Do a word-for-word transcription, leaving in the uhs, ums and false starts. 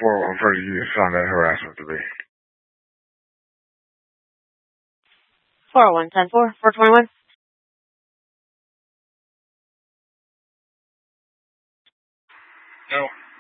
four one four, you found that harassment to be. four one ten four, four twenty-one. No.